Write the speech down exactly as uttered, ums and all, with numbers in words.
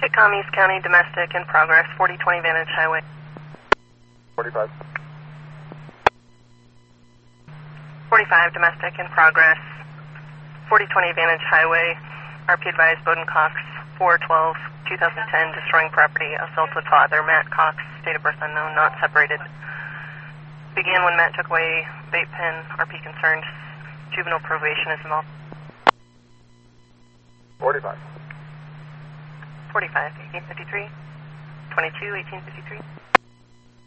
Hitcom East County, domestic in progress, forty twenty Vantage Highway. forty-five. forty-five, domestic in progress, forty twenty Vantage Highway. R P advised Bowden Cox, four twelve twenty ten, destroying property, assault with father, Matt Cox, date of birth unknown, not separated. Began when Matt took away vape pen, R P concerned, juvenile probation is involved. forty-five. forty-five, eighteen fifty-three, twenty-two, eighteen fifty-three.